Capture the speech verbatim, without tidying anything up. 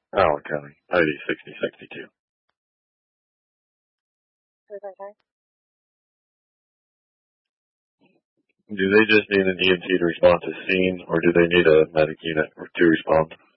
Allen County, I D sixty sixty-two. Do they just need an E M T to respond to scene, or do they need a medic unit to respond?